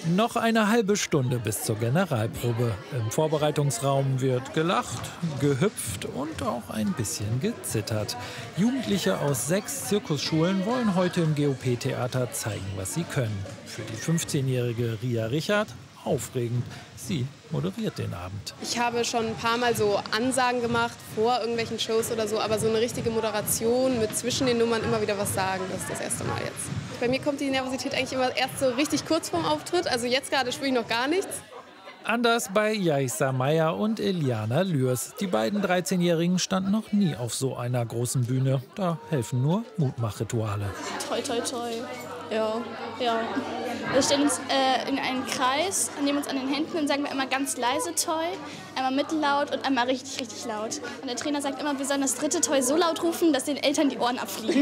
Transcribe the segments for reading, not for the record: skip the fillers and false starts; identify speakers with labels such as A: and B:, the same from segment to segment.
A: Noch eine halbe Stunde bis zur Generalprobe. Im Vorbereitungsraum wird gelacht, gehüpft und auch ein bisschen gezittert. Jugendliche aus 6 Zirkusschulen wollen heute im GOP-Theater zeigen, was sie können. Für die 15-jährige Ria Richard aufregend. Sie moderiert den Abend.
B: Ich habe schon ein paar Mal so Ansagen gemacht vor irgendwelchen Shows oder so, aber so eine richtige Moderation mit zwischen den Nummern immer wieder was sagen, das ist das erste Mal jetzt. Bei mir kommt die Nervosität eigentlich immer erst so richtig kurz vorm Auftritt, also jetzt gerade spüre ich noch gar nichts.
A: Anders bei Jaisa Meyer und Eliana Lührs. Die beiden 13-Jährigen standen noch nie auf so einer großen Bühne. Da helfen nur Mutmachrituale.
C: Toi, toi, toi. Ja. Wir stellen uns in einen Kreis, nehmen uns an den Händen und sagen wir einmal ganz leise Toi, einmal mittellaut und einmal richtig, richtig laut. Und der Trainer sagt immer, wir sollen das dritte Toi so laut rufen, dass den Eltern die Ohren abfliegen.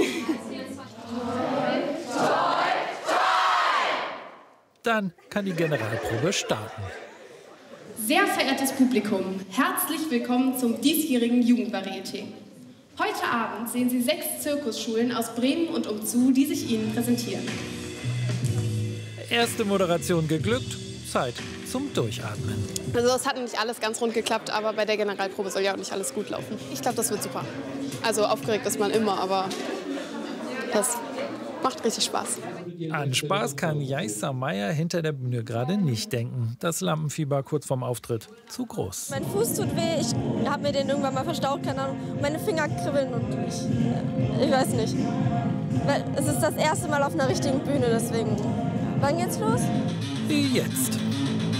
A: Dann kann die Generalprobe starten.
D: Sehr verehrtes Publikum, herzlich willkommen zum diesjährigen Jugendvarieté. Heute Abend sehen Sie 6 Zirkusschulen aus Bremen und umzu, die sich Ihnen präsentieren.
A: Erste Moderation geglückt, Zeit zum Durchatmen.
B: Also es hat nicht alles ganz rund geklappt, aber bei der Generalprobe soll ja auch nicht alles gut laufen. Ich glaube, das wird super. Also aufgeregt ist man immer, aber das macht richtig Spaß.
A: An Spaß kann Jaisa Meyer hinter der Bühne gerade nicht denken. Das Lampenfieber kurz vorm Auftritt zu groß.
E: Mein Fuß tut weh, ich habe mir den irgendwann mal verstaucht, keine Ahnung. Meine Finger kribbeln und ich weiß nicht. Weil es ist das erste Mal auf einer richtigen Bühne, deswegen. Wann geht's los?
A: Jetzt.